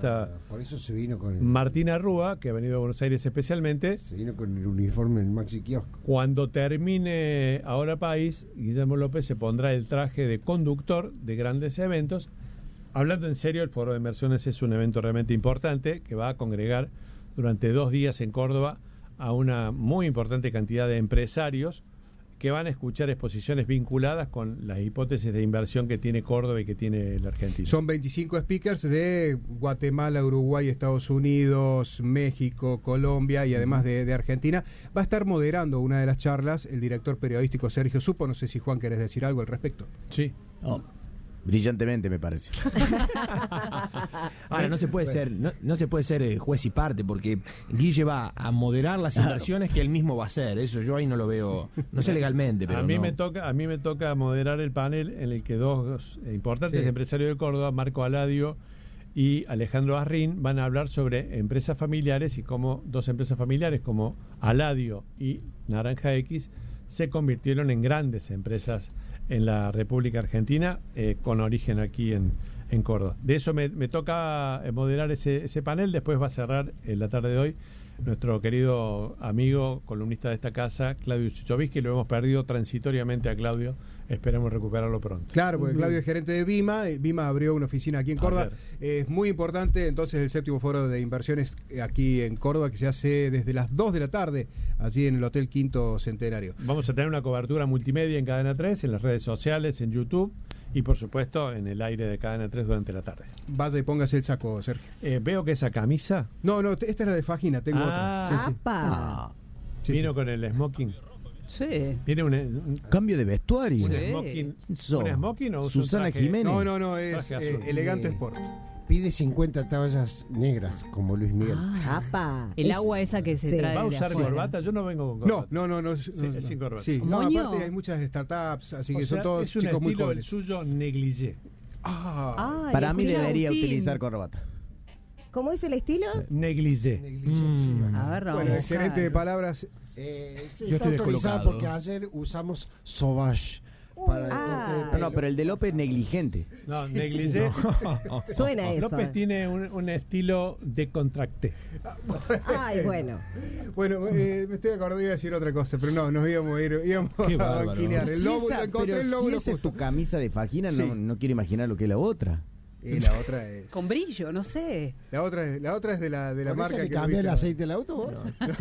periodista por eso se vino con Martina Rúa, que ha venido a Buenos Aires especialmente. Se vino con el uniforme del Maxi Kiosco. Cuando termine Ahora País, Guillermo López se pondrá el traje de conductor de grandes eventos. Hablando en serio, el Foro de Inversiones es un evento realmente importante que va a congregar durante 2 días en Córdoba a una muy importante cantidad de empresarios que van a escuchar exposiciones vinculadas con las hipótesis de inversión que tiene Córdoba y que tiene la Argentina. Son 25 speakers de Guatemala, Uruguay, Estados Unidos, México, Colombia y además de Argentina. Va a estar moderando una de las charlas el director periodístico Sergio Supo. No sé si Juan querés decir algo al respecto. Sí. Oh, brillantemente, me parece. Ahora, no se puede ser, no se puede ser juez y parte, porque Guille va a moderar las inversiones que él mismo va a hacer. Eso yo ahí no lo veo, no sé legalmente, pero a mí no. me toca moderar el panel en el que dos importantes empresarios de Córdoba, Marco Aladio y Alejandro Arrin, van a hablar sobre empresas familiares y cómo 2 empresas familiares como Aladio y Naranja X se convirtieron en grandes empresas en la República Argentina, con origen aquí en Córdoba. De eso me toca moderar ese panel. Después va a cerrar en la tarde de hoy nuestro querido amigo, columnista de esta casa, Claudio Chuchovich, que lo hemos perdido transitoriamente a Claudio. Esperemos recuperarlo pronto. Claro, porque Claudio es gerente de Vima. Vima abrió una oficina aquí en Córdoba. Es muy importante, entonces, el 7º Foro de Inversiones aquí en Córdoba, que se hace desde las 2 de la tarde, allí en el Hotel Quinto Centenario. Vamos a tener una cobertura multimedia en Cadena 3, en las redes sociales, en YouTube y, por supuesto, en el aire de Cadena 3 durante la tarde. Vaya y póngase el saco, Sergio. Veo que esa camisa... No, esta es la de Fagina, tengo otra. Sí, Vino con el smoking. Sí. Tiene un cambio de vestuario. ¿Un smoking? ¿Un smoking o Susana un traje? Jiménez. No, es elegante sport. Pide 50 toallas negras, como Luis Miguel. El agua esa que se trae. ¿Va a de usar afuera. corbata? Yo no vengo con corbata. No. Es sin corbata. Sí, ¿Moño? aparte hay muchas startups, así O que sea, son todos es un chicos muy estilo el jóvenes. suyo negligé. Ay, Para mí escuchá, debería Agustín. utilizar corbata. ¿Cómo es el estilo? Negligé. A ver, vamos Bueno, a el gerente de buscar. palabras. Está autorizado porque ayer usamos Sauvage para el corte de pelo. No, pero el de López negligente. No, negligé. Suena eso. López tiene un estilo de contracté. Ay, bueno. Bueno, me estoy acordando, iba a decir otra cosa, pero no, nos íbamos Qué a bárbaro. banquinear. El lóbulo, encontré el lóbulo esa es justo. tu camisa de Fagina, Sí. no quiero imaginar lo que es la otra. Y la otra es. Con brillo, no sé. La otra es de la ¿Con marca esa le que cambia el viste. aceite del auto vos?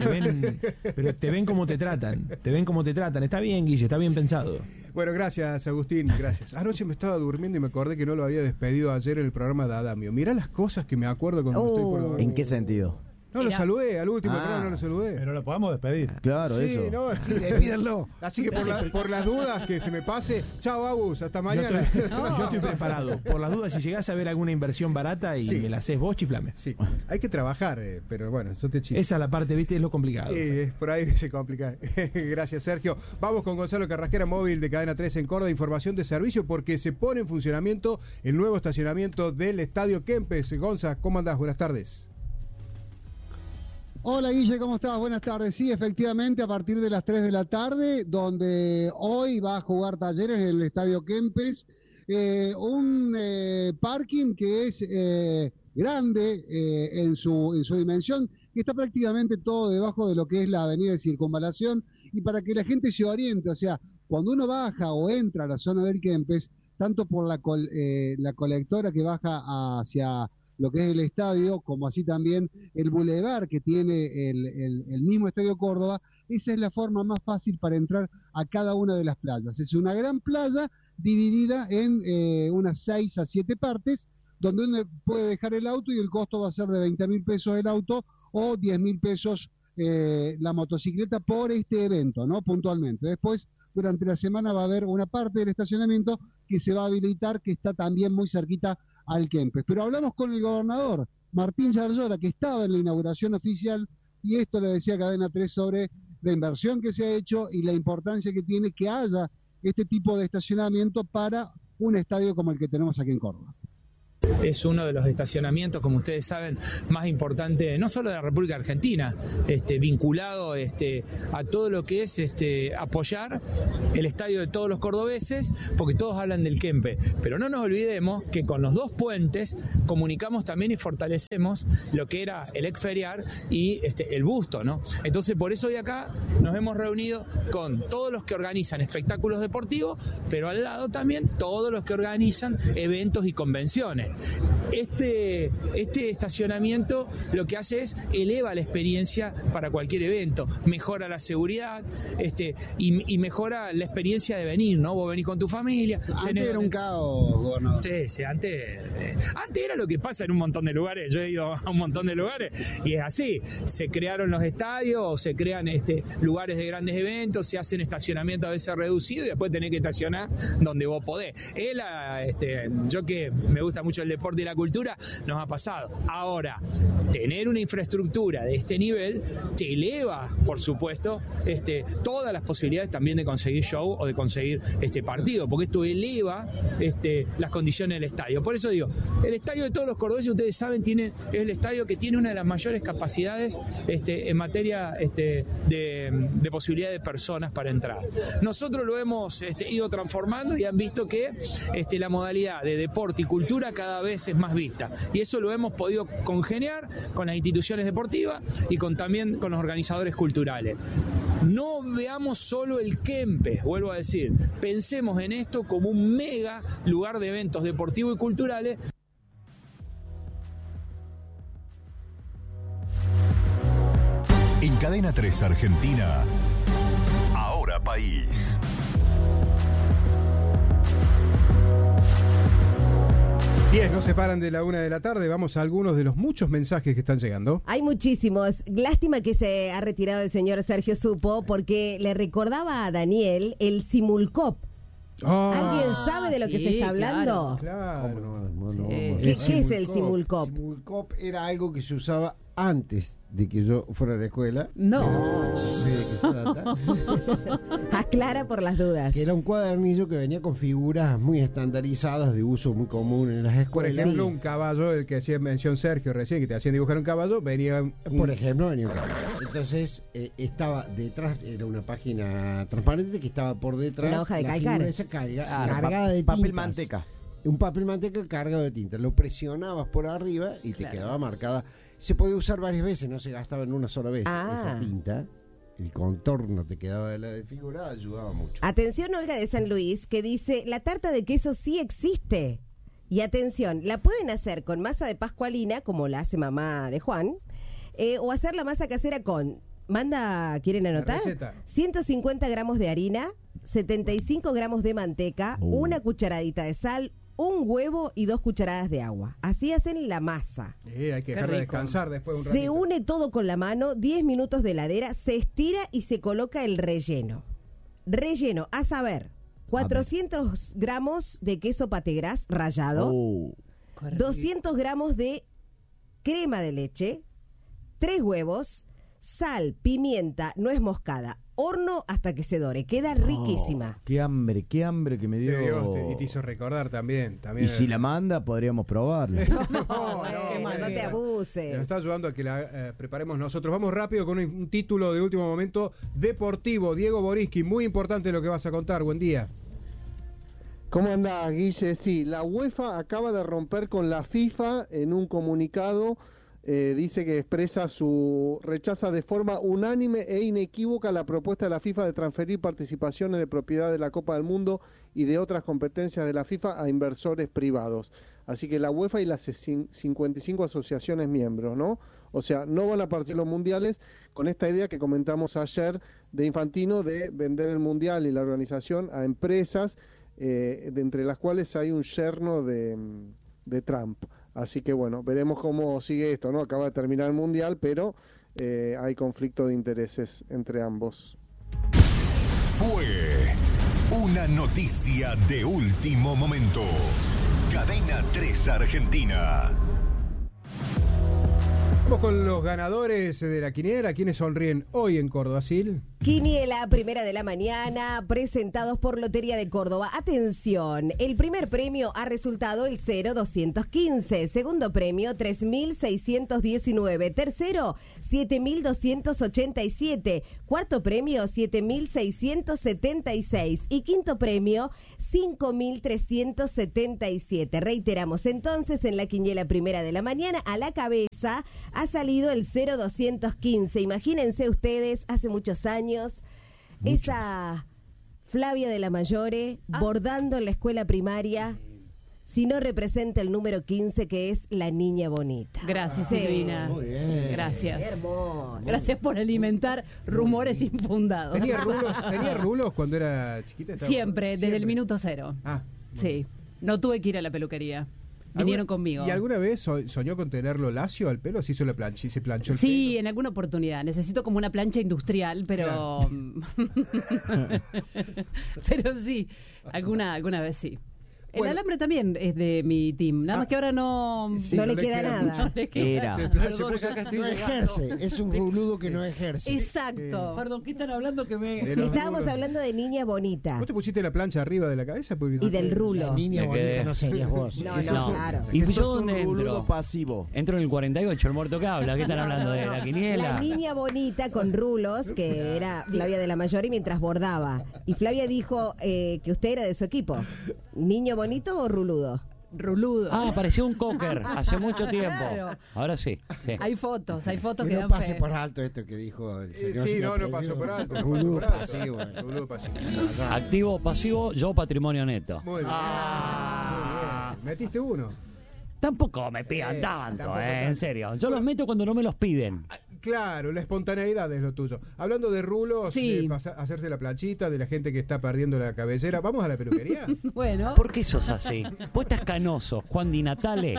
Pero te ven como te tratan. Está bien, Guille, está bien pensado. Bueno, gracias, Agustín, gracias. Anoche me estaba durmiendo y me acordé que no lo había despedido ayer en el programa de Adamio. Mirá las cosas que me acuerdo cuando me estoy por dormir. ¿En qué sentido? No lo saludé, al último Ah. programa no lo saludé. Pero lo podemos despedir. Claro, Sí, eso. no, Sí, despídenlo. así que por las dudas que se me pase, chao Agus, hasta mañana. Yo estoy preparado. Por las dudas, si llegás a ver alguna inversión barata y Sí. me la haces vos, chiflame. Sí, hay que trabajar, pero bueno, eso te chico. Esa es la parte, viste, es lo complicado. Por ahí se complica. Gracias, Sergio. Vamos con Gonzalo Carrasquera, móvil de Cadena 3 en Córdoba. Información de servicio porque se pone en funcionamiento el nuevo estacionamiento del Estadio Kempes. Gonza, ¿cómo andás? Buenas tardes. Hola Guille, ¿cómo estás? Buenas tardes. Sí, efectivamente, a partir de las 3 de la tarde, donde hoy va a jugar Talleres en el Estadio Kempes, un parking que es grande en su dimensión, que está prácticamente todo debajo de lo que es la avenida de Circunvalación, y para que la gente se oriente, o sea, cuando uno baja o entra a la zona del Kempes, tanto por la colectora que baja hacia lo que es el estadio, como así también el bulevar que tiene el mismo Estadio Córdoba, esa es la forma más fácil para entrar a cada una de las playas. Es una gran playa dividida en unas 6 a 7 partes, donde uno puede dejar el auto y el costo va a ser de 20.000 pesos el auto o 10.000 pesos la motocicleta por este evento, ¿no? Puntualmente. Después, durante la semana va a haber una parte del estacionamiento que se va a habilitar, que está también muy cerquita al Kempes. Pero hablamos con el gobernador Martín Yarlora, que estaba en la inauguración oficial, y esto le decía Cadena 3 sobre la inversión que se ha hecho y la importancia que tiene que haya este tipo de estacionamiento para un estadio como el que tenemos aquí en Córdoba. Es uno de los estacionamientos, como ustedes saben, más importantes, no solo de la República Argentina, vinculado a todo lo que es apoyar el estadio de todos los cordobeses, porque todos hablan del Kempe. Pero no nos olvidemos que con los dos puentes comunicamos también y fortalecemos lo que era el Exferiar y el Busto, ¿no? Entonces, por eso hoy acá nos hemos reunido con todos los que organizan espectáculos deportivos, pero al lado también todos los que organizan eventos y convenciones. Este estacionamiento lo que hace es eleva la experiencia para cualquier evento, mejora la seguridad y mejora la experiencia de venir, ¿no? Vos venís con tu familia. Antes era un caos, gobernador. Sí, antes era lo que pasa en un montón de lugares. Yo he ido a un montón de lugares y es así. Se crearon los estadios, se crean lugares de grandes eventos, se hacen estacionamientos a veces reducidos y después tenés que estacionar donde vos podés. Yo que me gusta mucho el deporte y la cultura, nos ha pasado. Ahora, tener una infraestructura de este nivel te eleva, por supuesto, todas las posibilidades también de conseguir show o de conseguir partido, porque esto eleva las condiciones del estadio. Por eso digo, el estadio de todos los cordobeses, ustedes saben, es el estadio que tiene una de las mayores capacidades en materia de posibilidad de personas para entrar. Nosotros lo hemos ido transformando y han visto que la modalidad de deporte y cultura cada vez es más vista, y eso lo hemos podido congeniar con las instituciones deportivas y también con los organizadores culturales. No veamos solo el Kempe, vuelvo a decir, pensemos en esto como un mega lugar de eventos deportivos y culturales. En Cadena 3 Argentina, Ahora País. Bien, no se paran de la 1 de la tarde. Vamos a algunos de los muchos mensajes que están llegando. Hay muchísimos. Lástima que se ha retirado el señor Sergio Supo, porque le recordaba a Daniel el Simulcop. ¿Alguien sabe de lo que se está hablando? Claro. ¿Qué es el Simulcop? El Simulcop era algo que se usaba antes de que yo fuera a la escuela. No. No sé de qué se trata. Aclara por las dudas. Que era un cuadernillo que venía con figuras muy estandarizadas de uso muy común en las Por escuelas. ejemplo, un caballo, el que hacía mención Sergio recién, que te hacían dibujar un caballo, venía Por ejemplo, venía un caballo. Entonces, estaba detrás, era una página transparente que estaba por detrás. Una hoja de la calcar. figura esa cargada de tintas. Papel manteca. Un papel manteca cargado de tinta. Lo presionabas por arriba y te quedaba marcada. Se podía usar varias veces, no se gastaba en una sola vez esa tinta. El contorno te quedaba de la de figura, ayudaba mucho. Atención, Olga de San Luis, que dice, la tarta de queso sí existe. Y atención, la pueden hacer con masa de pascualina, como la hace mamá de Juan, o hacer la masa casera con, ¿quieren anotar? 150 gramos de harina, 75 gramos de manteca, una cucharadita de sal, un huevo y 2 cucharadas de agua. Así hacen la masa. Hay que dejarla descansar después un ratito. Se une todo con la mano, 10 minutos de heladera, se estira y se coloca el relleno. Relleno, a saber, 400 gramos de queso pategras rallado, 200 gramos de crema de leche, 3 huevos, sal, pimienta, nuez moscada, horno hasta que se dore, queda riquísima. Qué hambre que me dio. Y te hizo recordar también. Y si la manda, podríamos probarla. No te abuses. Nos está ayudando a que la preparemos nosotros. Vamos rápido con un título de último momento deportivo. Diego Borinsky, muy importante lo que vas a contar. Buen día. ¿Cómo andás, Guille? Sí, la UEFA acaba de romper con la FIFA en un comunicado. Dice que rechaza de forma unánime e inequívoca la propuesta de la FIFA de transferir participaciones de propiedad de la Copa del Mundo y de otras competencias de la FIFA a inversores privados. Así que la UEFA y las 55 asociaciones miembros, ¿no? O sea, no van a participar los mundiales con esta idea que comentamos ayer de Infantino de vender el mundial y la organización a empresas, de entre las cuales hay un yerno de Trump. Así que bueno, veremos cómo sigue esto, ¿no? Acaba de terminar el mundial, pero hay conflicto de intereses entre ambos. Fue una noticia de último momento. Cadena 3 Argentina. Vamos con los ganadores de la quiniela. ¿Quiénes sonríen hoy en Córdoba, Sil? Quiniela, primera de la mañana, presentados por Lotería de Córdoba. Atención, el primer premio ha resultado el 0215, segundo premio 3619, tercero 7287, cuarto premio 7676 y quinto premio 5377. Reiteramos entonces, en la quiniela primera de la mañana, a la cabeza ha salido el 0215. Imagínense ustedes, hace muchos años, esa Flavia de la Mayore bordando en la escuela primaria, si no representa el número 15, que es la niña bonita. Gracias, Sí. Silvina. Muy bien. Gracias. Hermoso. Gracias por alimentar rumores infundados. ¿Tenía rulos cuando era chiquita? Siempre, desde el minuto cero. Ah, sí. No tuve que ir a la peluquería. Vinieron conmigo. ¿Y alguna vez soñó con tenerlo lacio al pelo? ¿Se hizo la plancha y se planchó el Sí, pelo? en alguna oportunidad. Necesito como una plancha industrial, pero... pero sí, alguna vez sí. El alambre también es de mi team. Nada más que ahora no le queda nada. No le queda. No ejerce, es un ruludo que no ejerce. Exacto. Perdón, ¿qué están hablando que me...? Estábamos hablando de niña bonita. ¿Vos te pusiste la plancha arriba de la cabeza? Y del rulo. La niña Me bonita quedé. no serías vos. No, Eso no, es claro. ¿Y Esto yo es un dónde ruludo entro? pasivo. Entro en el 48, el muerto que habla. ¿Qué están hablando de la quiniela? La niña bonita con rulos, que era Flavia de la Mayore, mientras bordaba. Y Flavia dijo que usted era de su equipo. ¿Niño bonito o ruludo? Ruludo. Ah, pareció un cocker hace mucho tiempo. Claro. Ahora sí. Hay fotos Que que no dan pase fe. por alto esto que dijo el señor. Sí, sin no apellido. pasó por alto. Ruludo pasivo. Ruludo pasivo. Activo, pasivo, yo patrimonio neto. Muy bien. Muy bien. ¿Metiste uno? Tampoco me pidan tanto, tampoco en tanto. serio. Yo los meto cuando no me los piden. Claro, la espontaneidad es lo tuyo. Hablando de rulos, Sí. de hacerse la planchita, de la gente que está perdiendo la cabellera, ¿vamos a la peluquería? Bueno. ¿Por qué sos así? Vos estás canoso, Juan Di Natale.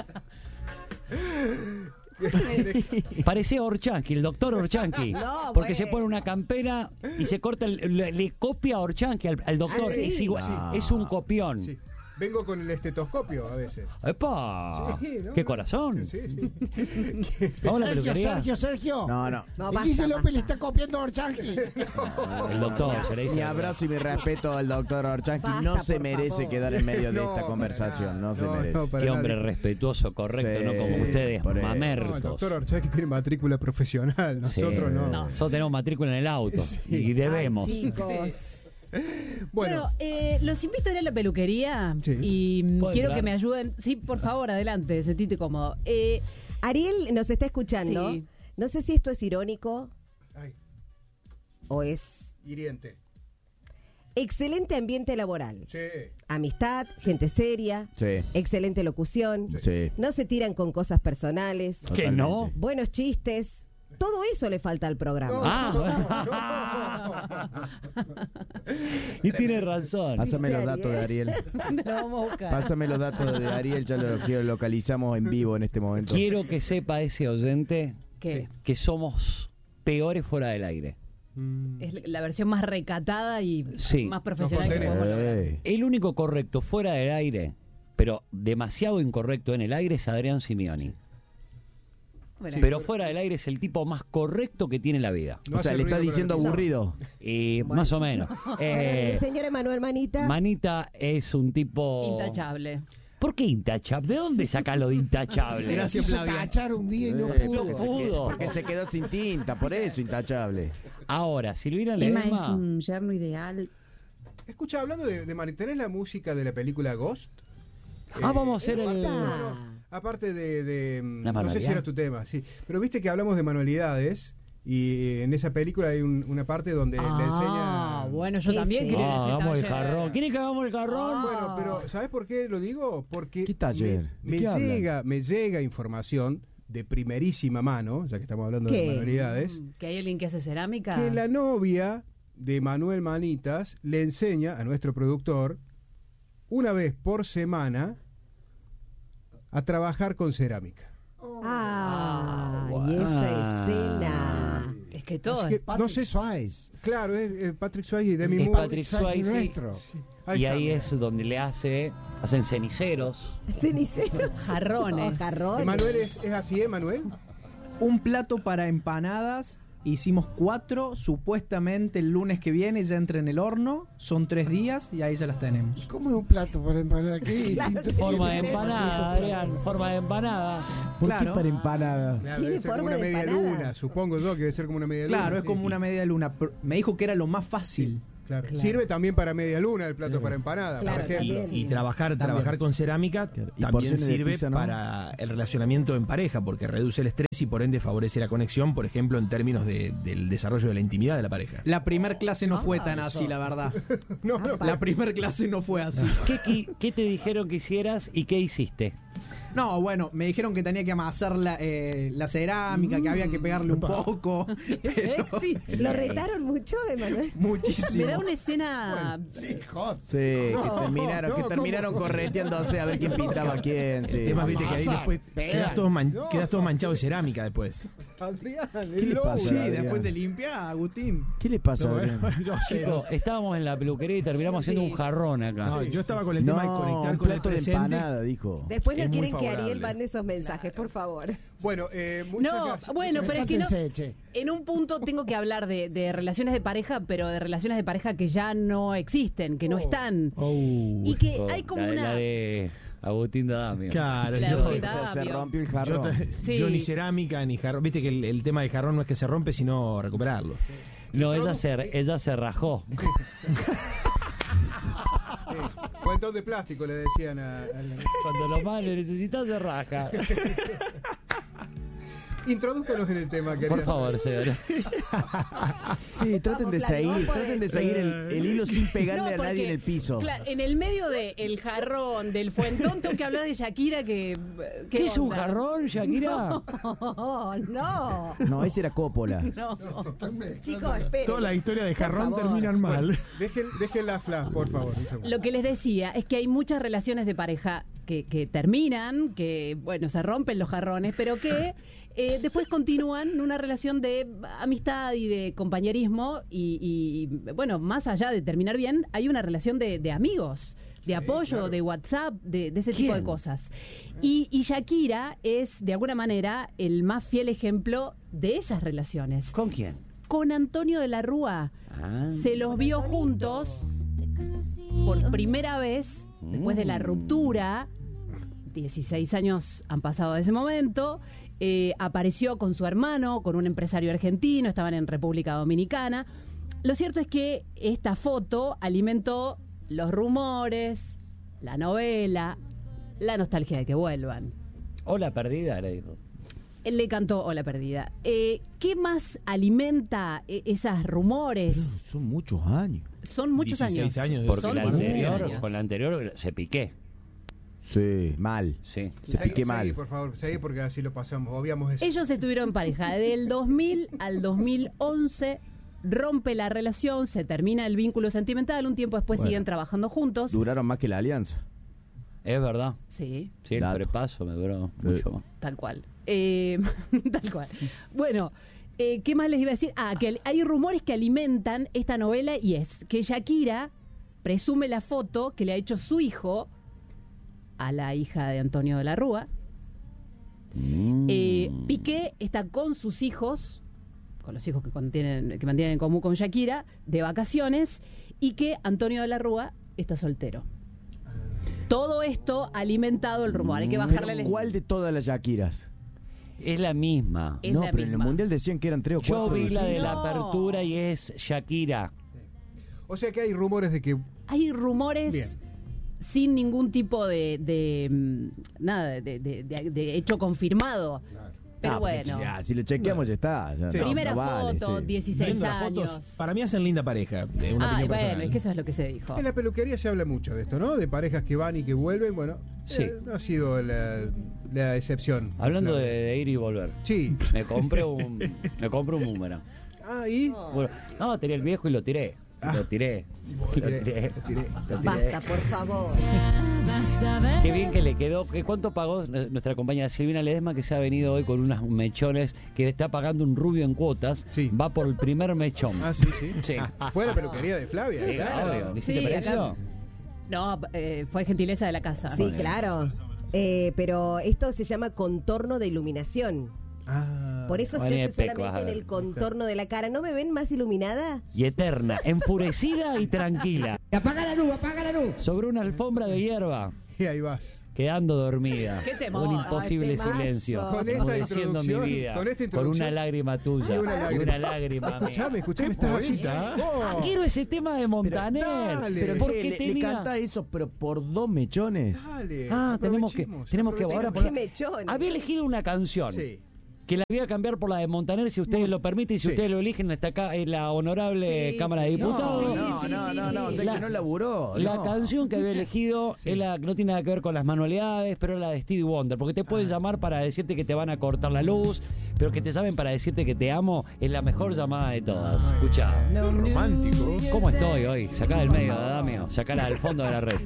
Parece Orchanqui, el doctor Orchanqui. No, Porque se bueno. pone una campera y se corta, le copia a Orchanqui al doctor. Ah, ¿sí? Es igual, Ah. es un copión. Sí. Vengo con el estetoscopio a veces. ¡Epa! Sí, ¿no? ¡Qué corazón! Sí, sí. ¿Vamos a la peluquería? Sergio. No. No, Y basta, dice basta. López le está copiando a Orchanqui. El doctor, se le dice. Mi abrazo y mi respeto al doctor Orchanqui. Basta, No se por merece favor. quedar en medio de No, esta para conversación. nada. No se merece. para Qué nada. hombre respetuoso, correcto, Sí, no como ustedes, por eso. No, el mamertos. doctor Orchanqui tiene matrícula profesional, nosotros Sí. no. Nosotros tenemos matrícula en el auto y debemos. Ay, chicos. Bueno, Los invito a ir a la peluquería Sí. y ¿Puedo quiero entrar? que me ayuden. Sí, por favor, adelante, sentite cómodo. Ariel nos está escuchando. Sí. No sé si esto es irónico ay, o es hiriente. excelente ambiente laboral. Sí. Amistad, gente seria, Sí. excelente locución. Sí. No se tiran con cosas personales. ¿Qué no? Totalmente. Buenos chistes. Todo eso le falta al programa. Y tiene razón. Pásame Dice los datos de Ariel. Lo vamos a buscar. Pásame los datos de Ariel, ya lo localizamos en vivo en este momento. Quiero que sepa ese oyente ¿Qué? que somos peores fuera del aire. Es la versión más recatada y Sí. más profesional que Nos podemos lograr. El único correcto fuera del aire, pero demasiado incorrecto en el aire, es Adrián Simioni. Bueno, Pero fuera del aire es el tipo más correcto que tiene la vida. No O sea, hace le está ruido con diciendo la aburrido. Y más o menos. El señor Emanuel Manita. Manita es un tipo... intachable. ¿Por qué intachable? ¿De dónde saca lo de intachable? Se la quiso tachar un día y no pudo. no pudo. Porque se quedó sin tinta, por eso intachable. Ahora, Silvina Emma es Ledesma... un yerno ideal. Escucha, hablando de Mari, ¿tenés la música de la película Ghost? vamos a hacer el... Aparte de ¿La no sé si manualidad? era tu tema, sí. Pero viste que hablamos de manualidades y en esa película hay una parte donde le enseña... Bueno, yo también Ese. quería decir hagamos el taller. jarrón. ¿Quieren que hagamos el jarrón? Bueno, pero ¿sabes por qué lo digo? Porque ¿Qué taller? ¿De qué hablan? me llega información de primerísima mano, ya que estamos hablando ¿Qué? de manualidades, ¿Que hay alguien que hace cerámica? que la novia de Manuel Manitas le enseña a nuestro productor una vez por semana a trabajar con cerámica. Y esa escena. Es que todo. Así que, Patrick no sé, Swayze. claro, es Patrick Swayze y Demi Es Moore. Patrick Swayze. nuestro. Ahí Y está. ahí es donde le hacen ceniceros. Ceniceros. Jarrones. Jarrones. Emanuel es así, Emanuel. Un plato para empanadas hicimos 4, supuestamente el lunes que viene ya entra en el horno, son 3 días y ahí ya las tenemos. ¿Cómo es un plato para empanada? ¿Qué Forma de empanada, Adrián, forma de empanada. ¿Por qué para empanada? Claro, debe ser como una media luna, supongo yo que debe ser como una media luna. Claro, es como una media luna. Me dijo que era lo más fácil. Claro. Sirve también para media luna el plato para empanada, por ejemplo. Y trabajar con cerámica también sirve para el relacionamiento en pareja, porque reduce el estrés y por ende favorece la conexión, por ejemplo, en términos del desarrollo de la intimidad de la pareja. La primer clase no fue tan así, la verdad. La primer clase no fue así. ¿Qué te dijeron que hicieras y qué hiciste? No, bueno, me dijeron que tenía que amasar la cerámica, que había que pegarle un poco. Pero... ¿Lo retaron mucho, Emanuel? Muchísimo. Me da una escena... Sí, hot. Sí, que terminaron correteándose a ver quién pintaba a quién. Sí. Además, viste que ahí después quedas todo manchado de cerámica después. Adrián, ¿qué le pasa? Sí, Adrián? después de limpiar, Agustín. ¿Qué le pasa, Adrián? Chicos, estábamos en la peluquería y terminamos haciendo un jarrón acá. No, yo estaba con el tema de conectar con el presente. Empanada, dijo. Después no quieren que Ariel mande esos mensajes, por favor. Bueno, muchas gracias. Bueno, pero es que no, en un punto tengo que hablar de relaciones de pareja, pero de relaciones de pareja que ya no existen, que no están. Y que hay como la de Agustín D'Adamio. Claro, se rompió el jarrón. Yo ni cerámica ni jarrón. Viste que el tema del jarrón no es que se rompe, sino recuperarlo. No, ella se rajó. Fuentón de plástico le decían Cuando lo más le necesitas se raja. Introdúcanos en el tema, querido. Por favor, señora. Sí, traten de seguir el hilo sin pegarle a nadie en el piso. Claro, en el medio del jarrón, del fuentón, tengo que hablar de Shakira que... ¿Qué es un jarrón, Shakira? No. No, ese era Coppola. No. Chicos, esperen. Toda la historia de jarrón terminan mal. Dejen la flash, por favor. Lo que les decía es que hay muchas relaciones de pareja que terminan, que, bueno, se rompen los jarrones, pero que... después continúan una relación de amistad y de compañerismo y bueno, más allá de terminar bien, hay una relación de amigos, de apoyo, claro, de WhatsApp, de ese tipo de cosas. Y Shakira es, de alguna manera, el más fiel ejemplo de esas relaciones. ¿Con quién? Con Antonio de la Rúa. Se los vio juntos por primera vez después de la ruptura. 16 años han pasado de ese momento. Apareció con su hermano, con un empresario argentino, estaban en República Dominicana. Lo cierto es que esta foto alimentó los rumores, la novela, la nostalgia de que vuelvan. Hola perdida, le dijo. Él le cantó Hola perdida. ¿Qué más alimenta esos rumores? Pero son muchos años. Son muchos 16 años. Porque son con la anterior se piqué. Sí, mal. Sí. Se piqué mal. Seguí, por favor, seguí porque así lo pasamos. Obviamos eso. Ellos estuvieron en pareja del 2000 al 2011. Rompe la relación, se termina el vínculo sentimental. Un tiempo después siguen trabajando juntos. Duraron más que la alianza. Es verdad. Sí. Sí, el prepaso me duró mucho más. Tal cual. Tal cual. Bueno, ¿qué más les iba a decir? Que hay rumores que alimentan esta novela y es que Shakira presume la foto que le ha hecho su hijo a la hija de Antonio de la Rúa. Piqué está con sus hijos, con los hijos que mantienen en común con Shakira, de vacaciones, y que Antonio de la Rúa está soltero. Todo esto ha alimentado el rumor. Hay que bajarle ¿Cuál de todas las Shakiras? Es la misma. Es no, la pero misma. en el Mundial decían que eran 3 o 4. Yo vi la de la No. apertura y es Shakira. O sea que hay rumores de que... Hay rumores... Bien. Sin ningún tipo de hecho confirmado. Claro. Pero bueno. Si lo chequeamos ya está. Ya Primera vale, foto, sí. 16 Las años. fotos, para mí hacen linda pareja. Una opinión bueno, personal. es que eso es lo que se dijo. En la peluquería se habla mucho de esto, ¿no? De parejas que van y que vuelven. Bueno, Sí. No ha sido la excepción. Hablando de ir y volver. Sí. Me compré un boomerang. ¿Y? Bueno, no, tenía el viejo y lo tiré. Lo tiré. Basta, por favor. Qué bien que le quedó. ¿Cuánto pagó nuestra compañera Silvina Ledesma, que se ha venido hoy con unos mechones, que está pagando un rubio en cuotas? Sí. Va por el primer mechón. Sí. Fue la peluquería de Flavia. Sí, obvio. ¿Y si te Sí, pareció? acá- No, fue gentileza de la casa. Sí, claro. Pero esto se llama contorno de iluminación. Por eso se hace solamente en el contorno de la cara. ¿No me ven más iluminada? Y eterna, enfurecida y tranquila. Apaga la luz, apaga la luz. Sobre una alfombra de hierba. Y ahí vas. Quedando dormida. Qué temor. Un imposible silencio. Con esta introducción, mi vida. con esta Con introducción. una lágrima tuya. Ay, una lágrima mía. Escuchame, estás bonita. Quiero ese tema de Montaner. Pero porque le canta eso, pero por 2 mechones. Dale, tenemos que ahora ¿Qué mechones? Había elegido una canción. Sí. Que la voy a cambiar por la de Montaner, si ustedes lo permiten, y si ustedes lo eligen, está acá en la honorable Cámara de Diputados. No, sé que no laburó. La canción que había elegido es la que no tiene nada que ver con las manualidades, pero es la de Stevie Wonder, porque te pueden llamar para decirte que te van a cortar la luz, pero que te saben para decirte que te amo, es la mejor llamada de todas. Escuchá. Romántico. ¿Cómo estoy hoy? Sacá del medio, Damio, sacala al fondo de la red.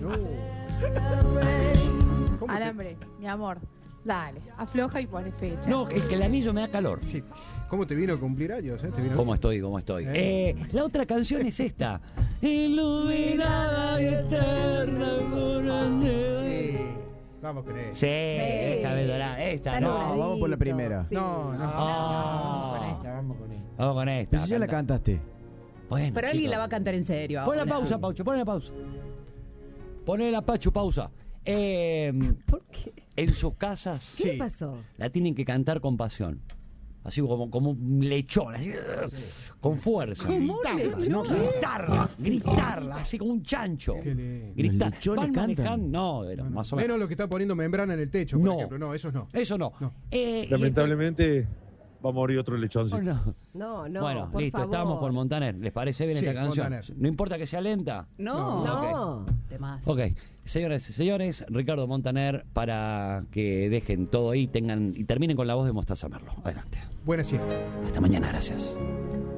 Alambre, mi amor. Dale, afloja y pone fecha. No, es que el anillo me da calor. Sí. ¿Cómo te vino a cumplir años? ¿Cómo estoy? La otra canción es esta. Iluminada y eterna por Vamos con esta. Sí, déjame dorar. Esta, no. Vamos por la primera. Sí. No. Vamos con esta. Vamos con esta. Pero si ya la cantaste. Bueno, Pero alguien la va a cantar en serio. Pon la ahora. pausa, Paucho, pon la pausa. Ponle la pausa. ¿Por qué? En sus casas ¿Qué le pasó? la tienen que cantar con pasión. Así como un lechón, así, con fuerza. Gritarla, así como un chancho. Gritar. Van manejando, no, más o menos. Menos lo que está poniendo membrana en el techo, por ejemplo. No, eso no. Eso no. Lamentablemente va a morir otro lechoncito. No, bueno, por listo, favor. estamos con Montaner. ¿Les parece bien esta canción? Montaner. No importa que sea lenta. No. Demás. Ok, señores y señores, Ricardo Montaner, para que dejen todo ahí y terminen con la voz de Mostaza Merlo. Adelante. Buena siesta. Hasta mañana, gracias.